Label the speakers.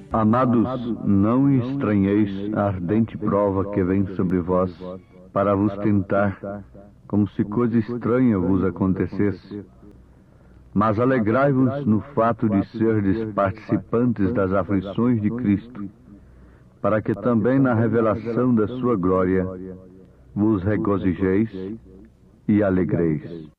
Speaker 1: Amados, não estranheis a ardente prova que vem sobre vós, para vos tentar, como se coisa estranha vos acontecesse. Mas alegrai-vos no fato de serdes participantes das aflições de Cristo, para que também na revelação da sua glória vos regozijeis e alegreis.